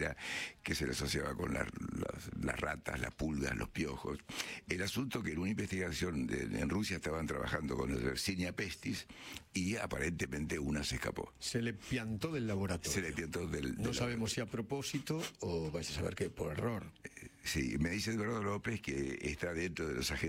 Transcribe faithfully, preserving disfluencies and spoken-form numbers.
era que se le asociaba con la- las, las ratas, las pulgas, los piojos. El asunto que en una investigación de- en Rusia estaban trabajando con el Yersinia pestis y aparentemente una se escapó. Se le piantó del laboratorio. Se le piantó del... No del sabemos si a propósito o vais a saber que por error. Sí, me dice Eduardo López que está dentro de los agentes